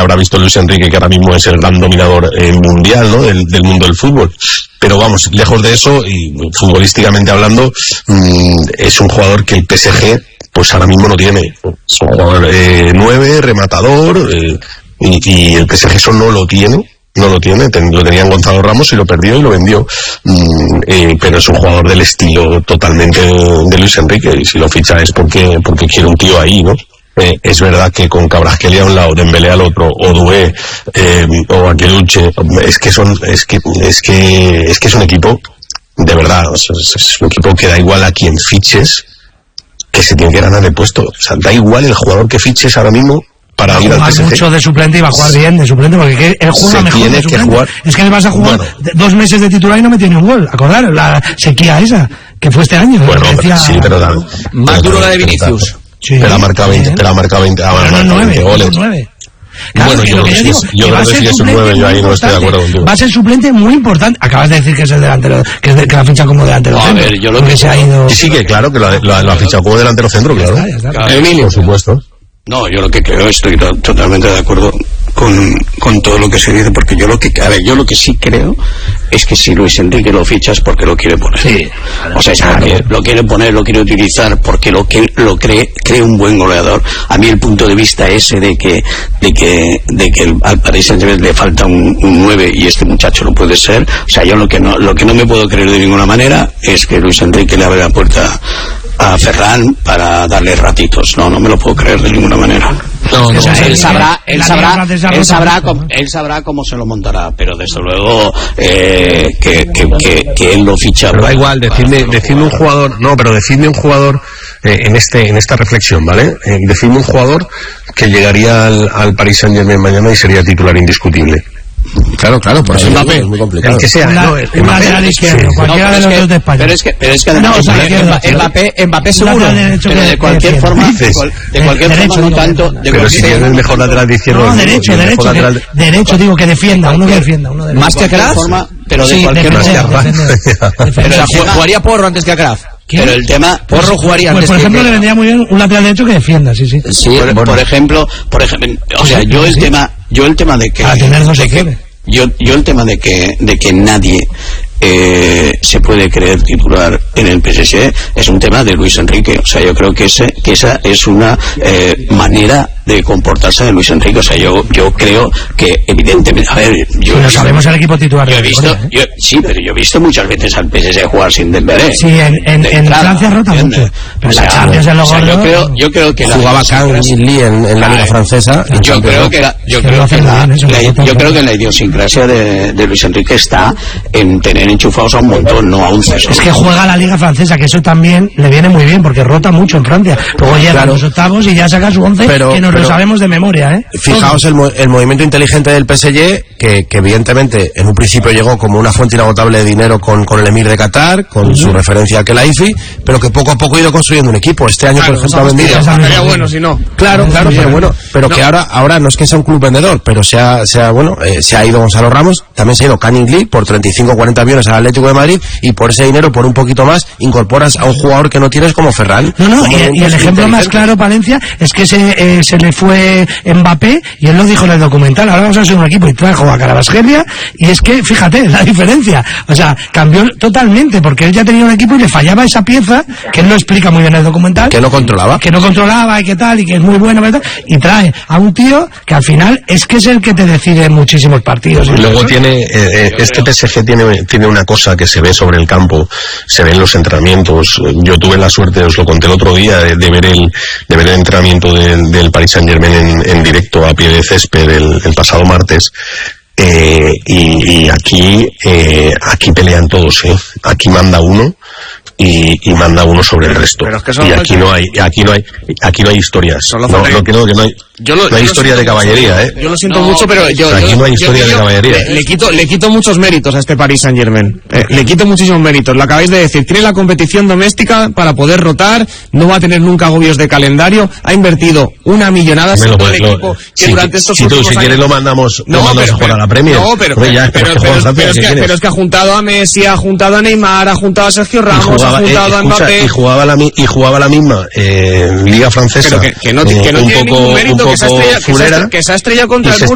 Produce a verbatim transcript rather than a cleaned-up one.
habrá visto Luis Enrique, que ahora mismo es el gran dominador eh, mundial, ¿no? Del, del mundo del fútbol. Pero vamos, lejos de eso, y futbolísticamente hablando, mmm, es un jugador que el P S G pues ahora mismo no tiene. Es un jugador eh, nueve, rematador, eh, y, y el P S G eso no lo tiene. No lo tiene, ten, lo tenía en Gonzalo Ramos y lo perdió y lo vendió. Mm, eh, pero es un jugador del estilo totalmente de Luis Enrique, y si lo ficha es porque porque quiere un tío ahí, ¿no? Eh, es verdad que con Kvaratskhelia a un lado, Dembélé al otro, o Doué, eh, o Akeluche, es que son, es que, es que, es que es un equipo, de verdad, o sea, es, es un equipo que da igual a quien fiches, que se tiene que ganar el puesto. O sea, da igual el jugador que fiches ahora mismo, para va ir a jugar mucho de suplente y va a jugar bien de suplente, porque él juega se mejor tiene de que suplente. jugar. Es que le vas a jugar Bueno. dos meses de titular y no metió ni un gol. Acordar la sequía esa que fue este año. Bueno, decía... pero, sí, pero da, más pero, duro la de pero, Vinicius. Sí, pero ha marcado veinte, bien. pero ha marcado veinte, ah, Pero no marcado nueve, veinte goles. nueve. Claro, Bueno, que yo lo creo que que yo sí, digo, yo que va creo a que ser sí es un suplente nueve, yo muy ahí no estoy de importante. acuerdo contigo. Va a ser suplente muy importante. Acabas de decir que es el delantero, que es de, que la ficha como delantero No, a centro, ver, yo lo porque que- se ha ido. Sí, sí, que claro, que lo, ha- lo, ha- lo ha fichado como delantero centro, claro. Ya está, ya está. Emilio. Por supuesto. No, yo lo que creo, estoy to- totalmente de acuerdo con, con todo lo que se dice, porque yo lo que, a ver, yo lo que sí creo es que si Luis Enrique lo fichas porque lo quiere poner. Sí, O sea, es porque lo quiere poner, lo quiere utilizar, porque lo que lo cree, cree un buen goleador. A mí el punto de vista ese de que, de que, de que el- al Paris Saint-Germain le falta un, un nueve y este muchacho lo puede ser. O sea, yo lo que no, lo que no me puedo creer de ninguna manera es que Luis Enrique le abre la puerta a Ferran para darle ratitos. No, no me lo puedo creer de ninguna manera. No, no, O sea, no, él no, sabrá, él la sabrá, Liga Francesa él rota sabrá, mucho, cómo, ¿no? él sabrá cómo se lo montará, pero desde luego eh, que, que, que, que él lo ficha. Pero da para- igual, para decidme, hacerlo decidme un jugar. jugador, no, pero decidme un jugador eh, en este en esta reflexión, ¿vale? Eh, decidme un jugador que llegaría al, al Paris Saint-Germain mañana y sería titular indiscutible. Claro, claro, por eso Mbappé, es muy complicado. el que sea, Un la- no, un Mbappé, lateral izquierdo, sí. cualquiera No, de pero los es dos que- de España. Pero es que, pero es que además, No, o sea, Mbappé, izquierda, Mbappé, Mbappé, Mbappé Un seguro, lateral derecho pero que- de cualquier que forma, defienda. de, cual- de cualquier Derecho, forma no digo, tanto, de pero Pero si cualquier tiene el forma mejor no lateral de izquierdo No, del mundo, derecho, y el mejor derecho, lateral de- derecho, digo que defienda, uno que defienda, uno de ¿Más que a cualquier Kraf? forma, pero de Sí, cualquier defender, forma. defender, O defender. sea, tema- jugaría Porro antes que a Kraf. ¿Quién? Pero el tema, Porro jugaría Pues antes por que ejemplo que- le vendría muy bien un lateral derecho que defienda, sí, sí. Sí, por, bueno. por ejemplo, por ejemplo, o sea, yo el sí. tema, yo el tema de que, Para tener dos de que- opciones. yo, yo el tema de que, de que nadie eh, se puede creer titular en el P S G es un tema de Luis Enrique. O sea, yo creo que ese, que esa es una eh, manera de comportarse de Luis Enrique. O sea, yo, yo creo que evidentemente, a ver, yo Si he no visto- sabemos el equipo titular. yo he de visto, Corea, ¿eh? yo, sí, pero yo he visto muchas veces al P S G jugar sin Dembélé. Sí, en, en, De en entrada, Francia rota ¿entiendes? mucho. Pero O la sea, Champions en los o sea, yo gordos. creo, yo creo que la Jugaba Kang idiosincrasia- Lee en, en la Liga Claro. Francesa. en Yo Champions creo League. que la, yo Es que creo lo que hacen la, bien, eso, la- lo hacen yo creo bien. que la idiosincrasia de, de Luis Enrique está en tener enchufados a un montón, no a un ceso. Es que juega la Liga Francesa, que eso también le viene muy bien, porque rota mucho en Francia. Luego llega Claro. a los octavos y ya saca su once, Pero- que nos lo pero- sabemos de memoria, ¿eh? Fijaos el, mo- el movimiento inteligente del P S G, que, que evidentemente en un principio llegó como una fuente inagotable de dinero con, con el Emir de Qatar, con su referencia al Khelaifi, pero que poco a poco ha ido construyendo un equipo. Este año, por ejemplo, ha vendido... Estaría bueno si no. Claro, claro, pero bueno, pero que ahora ahora no es que sea un club vendedor, pero se ha, se ha, bueno, eh, se ha ido Gonzalo Ramos, también se ha ido Canning Lee por treinta y cinco o cuarenta millones al Atlético de Madrid, y por ese dinero, por un poquito más, incorporas a un jugador que no tienes como Ferran. No, no, Son y, y el movimientos ejemplo más inteligentes. claro, Palencia, es que se, eh, se le fue Mbappé, y él lo dijo en el documental, ahora vamos a ser un equipo, y trajo a Kvaratskhelia, y es que, fíjate, la diferencia, o sea, cambió totalmente, porque él ya tenía un equipo y le fallaba esa pieza, que él lo explica muy bien en el documental, Que no controlaba. que no controlaba y que tal, y que es muy bueno, ¿verdad? Y trae a un tío que al final es que es el que te decide en muchísimos partidos. Y luego tiene, eh, eh, este P S G tiene, tiene una cosa que se ve sobre el campo, se ve en los entrenamientos. Yo tuve la suerte, os lo conté el otro día, de, de ver el de ver el entrenamiento del, del Paris Saint-Germain en, en directo a pie de césped el, el pasado martes. Eh, y, y aquí eh, aquí pelean todos, ¿eh? Aquí manda uno y, y manda uno sobre el resto. Pero es que solo Y aquí falta- no hay aquí no hay aquí no hay historias. Solo No, falta- no, que no, que no hay, Yo lo- no hay yo lo historia de siento caballería, mucho, ¿eh? Yo lo siento No, mucho, pero yo, aquí yo- no hay yo- historia yo- de caballería. Le, le quito, le quito muchos méritos a este Paris Saint Germain. Eh, le quito muchísimos méritos. Lo acabáis de decir. Tiene la competición doméstica para poder rotar. No va a tener nunca agobios de calendario. Ha invertido una millonada. Me lo siendo el puedes- lo- equipo que si- durante estos si tú, últimos si quieres años- lo mandamos, lo mandamos pero- a jugar a la pero- Premier. No, pero, Hombre, ya, pero, pero es que pero- juega en Francia, pero es ¿qué que, quieres? pero es que ha juntado a Messi, ha juntado a Neymar, ha juntado a Sergio Y Ramos, jugaba, ha eh, juntado a escucha, Mbappé. y jugaba la mi- y jugaba la misma eh, Liga Francesa, Pero que, que no, eh, que no un tiene poco ningún mérito, un que se ha poco estrellado, que se ha fulera, estre- que se ha estrellado contra y el se muro